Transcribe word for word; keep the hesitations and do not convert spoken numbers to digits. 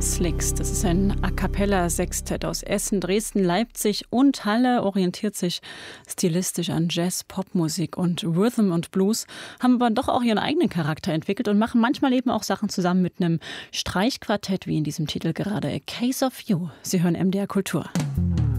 Slicks. Das ist ein A-cappella-Sextett aus Essen, Dresden, Leipzig und Halle, orientiert sich stilistisch an Jazz, Popmusik und Rhythm und Blues, haben aber doch auch ihren eigenen Charakter entwickelt und machen manchmal eben auch Sachen zusammen mit einem Streichquartett, wie in diesem Titel gerade A Case of You. Sie hören M D R Kultur.